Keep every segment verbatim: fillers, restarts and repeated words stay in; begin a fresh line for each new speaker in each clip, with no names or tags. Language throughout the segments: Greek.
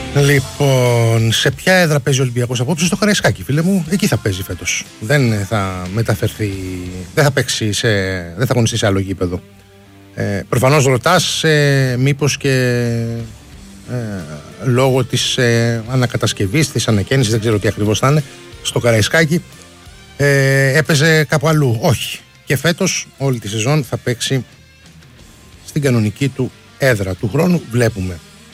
Λοιπόν, σε ποια έδρα παίζει ο Ολυμπιακός απόψε? Στο Καραϊσκάκι, φίλε μου. Εκεί θα παίζει φέτος. Δεν θα μεταφερθεί, δεν θα παίξει σε, δεν θα αγωνιστεί σε άλλο γήπεδο. Ε, προφανώς ρωτάς ε, μήπως και ε, λόγω της ε, ανακατασκευής, της ανακαίνησης, δεν ξέρω τι ακριβώς θα είναι, στο Καραϊσκάκι ε, έπαιζε κάπου αλλού. Όχι. Και φέτος όλη τη σεζόν θα παίξει στην κανονική του έδρα. Του χρόνου βλέπουμε.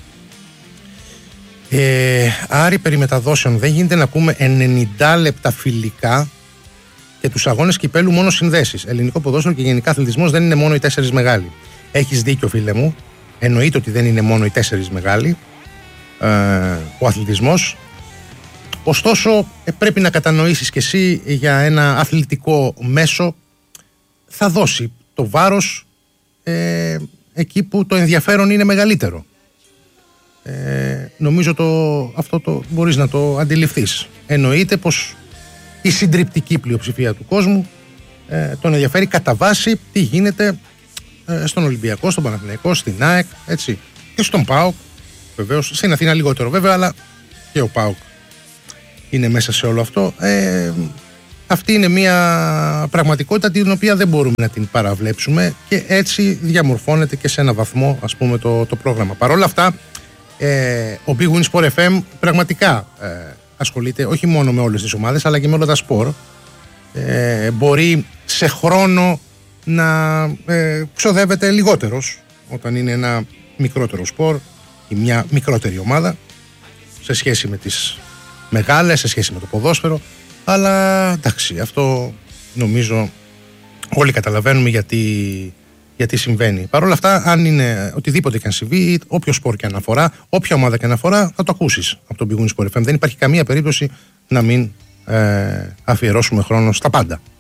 Ε, Άρη, περί μεταδόσεων δεν γίνεται να πούμε ενενήντα λεπτά φιλικά και τους αγώνες κυπέλου μόνο συνδέσεις. Ελληνικό ποδόσφαιρο και γενικά αθλητισμός δεν είναι μόνο οι τέσσερις μεγάλοι. Έχεις δίκιο, φίλε μου. Εννοείται ότι δεν είναι μόνο οι τέσσερις μεγάλοι ε, ο αθλητισμός. Ωστόσο ε, πρέπει να κατανοήσεις και εσύ για ένα αθλητικό μέσο θα δώσει το βάρος ε, εκεί που το ενδιαφέρον είναι μεγαλύτερο. Ε, νομίζω το, αυτό το μπορείς να το αντιληφθείς. Εννοείται πως η συντριπτική πλειοψηφία του κόσμου ε, τον ενδιαφέρει κατά βάση τι γίνεται ε, στον Ολυμπιακό, στον Παναθηναϊκό, στην ΑΕΚ, έτσι, και στον ΠΑΟΚ. Βεβαίως, στην Αθήνα λιγότερο βέβαια, αλλά και ο ΠΑΟΚ είναι μέσα σε όλο αυτό. Ε, αυτή είναι μια πραγματικότητα την οποία δεν μπορούμε να την παραβλέψουμε και έτσι διαμορφώνεται και σε ένα βαθμό, ας πούμε, το, το πρόγραμμα. Παρ' όλα αυτά, Ε, ο Big Win Sport εφ εμ πραγματικά ε, ασχολείται όχι μόνο με όλες τις ομάδες αλλά και με όλα τα σπορ. Ε, μπορεί σε χρόνο να ε, ξοδεύεται λιγότερος όταν είναι ένα μικρότερο σπορ ή μια μικρότερη ομάδα σε σχέση με τις μεγάλες, σε σχέση με το ποδόσφαιρο, αλλά εντάξει, αυτό νομίζω όλοι καταλαβαίνουμε γιατί γιατί συμβαίνει. Παρ' όλα αυτά, αν είναι οτιδήποτε και αν συμβεί, όποιο σπορ και αν αφορά, όποια ομάδα και αν αφορά, θα το ακούσεις από τον Big Win Sport εφ εμ. Δεν υπάρχει καμία περίπτωση να μην ε, αφιερώσουμε χρόνο στα πάντα.